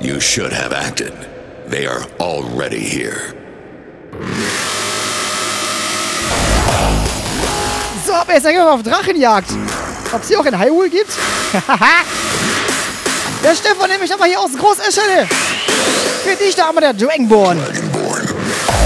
You should have acted. They are already here. So, aber jetzt gehen wir auf Drachenjagd. Ob es hier auch in Hyrule gibt? Der Stefan nämlich aber hier aus Großeschede. Für dich da einmal der Dragonborn.